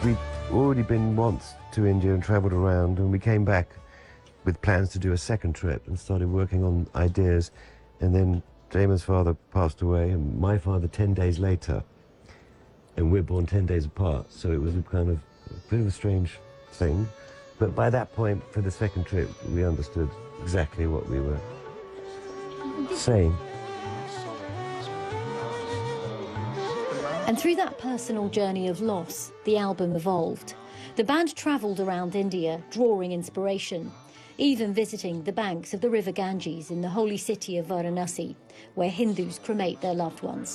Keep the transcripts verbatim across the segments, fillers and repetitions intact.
We'd already been once to India and travelled around, and we came back with plans to do a second trip and started working on ideas. And then Damon's father passed away, and my father ten days later. And we're born ten days apart, so it was a kind of a bit of a strange thing. But by that point, for the second trip, we understood exactly what we were saying. And through that personal journey of loss, the album evolved. The band travelled around India, drawing inspiration, even visiting the banks of the river Ganges in the holy city of Varanasi, where Hindus cremate their loved ones.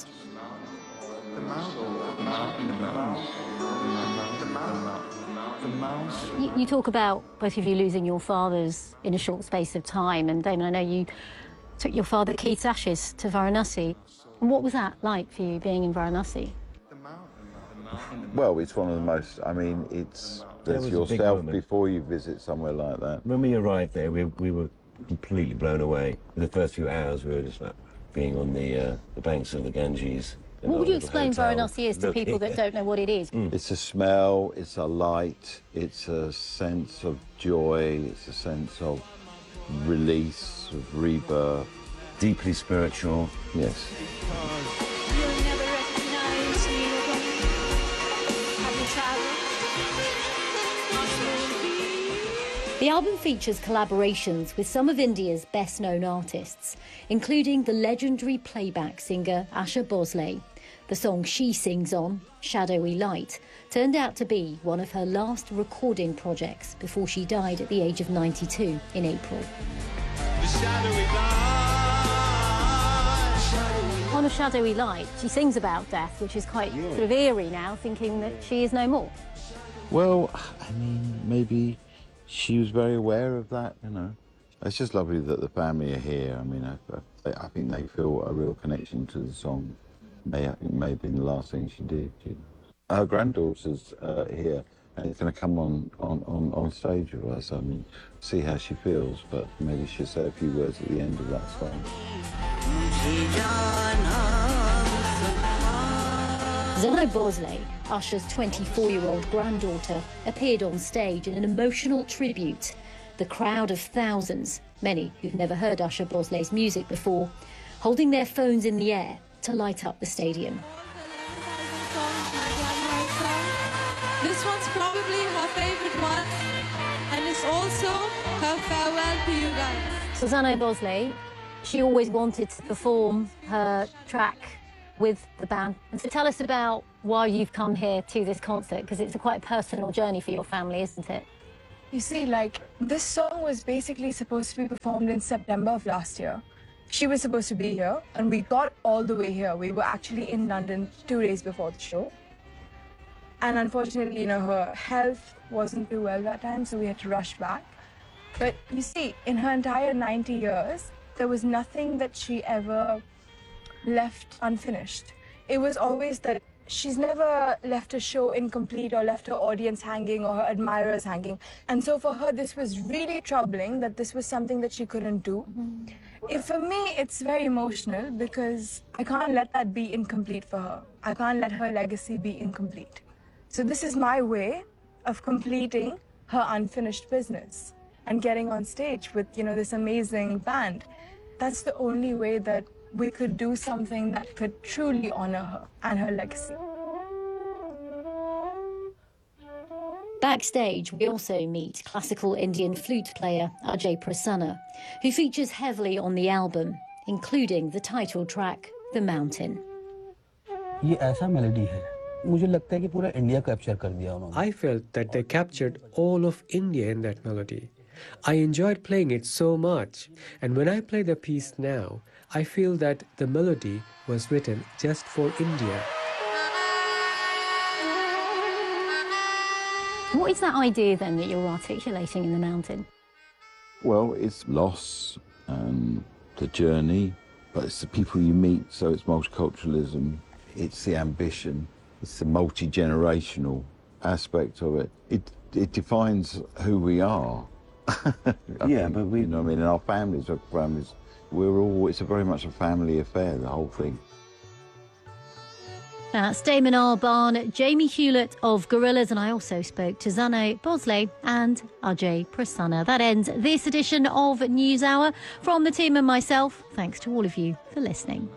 You, you talk about both of you losing your fathers in a short space of time, and Damon, I know you took your father Keith's ashes to Varanasi. And what was that like for you, being in Varanasi? Well, it's one of the most, I mean, it's, there's yourself before you visit somewhere like that. When we arrived there, we, we were completely blown away. In the first few hours, we were just like being on the, uh, the banks of the Ganges. What would you explain Varanasi is to people that don't know what it is? Mm. It's a smell, it's a light, it's a sense of joy, it's a sense of release, of rebirth. Deeply spiritual. Yes. The album features collaborations with some of India's best-known artists, including the legendary playback singer Asha Bhosle. The song she sings on, Shadowy Light, turned out to be one of her last recording projects before she died at the age of ninety-two in April. On A Shadowy Light, she sings about death, which is quite yeah. sort of eerie now, thinking that she is no more. Well, I mean, maybe she was very aware of that, you know. It's just lovely that the family are here. I mean, I, I think they feel a real connection to the song. May, it may have been the last thing she did. You know. Her granddaughter's uh, here, and it's going to come on, on, on, on stage with us. I mean, see how she feels, but maybe she'll say a few words at the end of that song. Zana Bhosle, Asha's twenty-four-year-old granddaughter, appeared on stage in an emotional tribute. The crowd of thousands, many who've never heard Asha Bhosle's music before, holding their phones in the air to light up the stadium. This one's probably her favourite one, and it's also her farewell to you guys. So Zana Bhosle, she always wanted to perform her track with the band. And so tell us about why you've come here to this concert, because it's a quite personal journey for your family, isn't it? You see, like, this song was basically supposed to be performed in September of last year. She was supposed to be here, and we got all the way here. We were actually in London two days before the show. And unfortunately, you know, her health wasn't too well that time, so we had to rush back. But you see, in her entire ninety years, there was nothing that she ever left unfinished. It was always that she's never left a show incomplete or left her audience hanging or her admirers hanging. And so for her, this was really troubling that this was something that she couldn't do. Mm-hmm. If for me, it's very emotional because I can't let that be incomplete for her. I can't let her legacy be incomplete. So this is my way of completing her unfinished business and getting on stage with, you know, this amazing band. That's the only way that we could do something that could truly honor her and her legacy. Backstage, we also meet classical Indian flute player Ajay Prasanna, who features heavily on the album, including the title track, The Mountain. I felt that they captured all of India in that melody. I enjoyed playing it so much, and when I play the piece now, I feel that the melody was written just for India. What is that idea then that you're articulating in The Mountain? Well, it's loss and the journey, but it's the people you meet, so it's multiculturalism, it's the ambition, it's the multi-generational aspect of it. It, it defines who we are. Yeah, think, but we... You know what I mean? In our families, our families, we're all, it's a very much a family affair, the whole thing. That's Damon Albarn, Jamie Hewlett of Gorillaz, and I also spoke to Zane Bosley and Ajay Prasanna. That ends this edition of News Hour. From the team and myself, thanks to all of you for listening.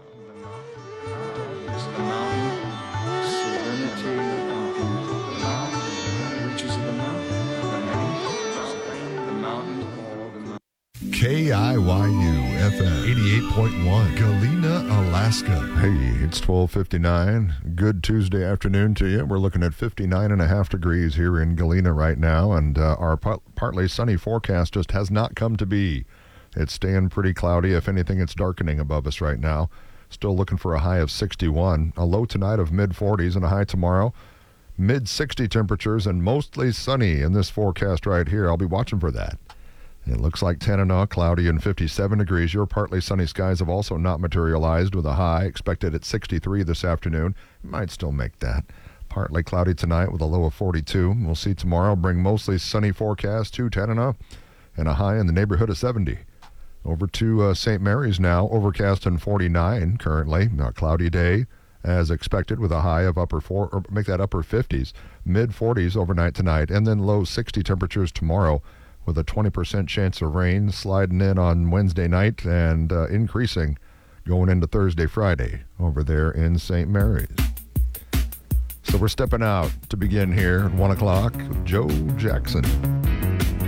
K I Y U F M eighty-eight point one, Galena, Alaska. Hey, it's twelve fifty-nine. Good Tuesday afternoon to you. We're looking at fifty-nine and a half degrees here in Galena right now, and uh, our par- partly sunny forecast just has not come to be. It's staying pretty cloudy. If anything, it's darkening above us right now. Still looking for a high of sixty-one. A low tonight of mid forties and a high tomorrow. mid sixty temperatures and mostly sunny in this forecast right here. I'll be watching for that. It looks like Tanana, cloudy and fifty-seven degrees. Your partly sunny skies have also not materialized with a high expected at sixty-three this afternoon. Might still make that. Partly cloudy tonight with a low of forty-two. We'll see tomorrow. Bring mostly sunny forecast to Tanana and a high in the neighborhood of seventy. Over to uh, Saint Mary's now. Overcast and forty-nine currently. A cloudy day as expected with a high of upper four, or make that upper fifties. Mid forties overnight tonight and then low sixty temperatures tomorrow, with a twenty percent chance of rain sliding in on Wednesday night and uh, increasing going into Thursday, Friday over there in Saint Mary's. So we're stepping out to begin here at one o'clock with Joe Jackson.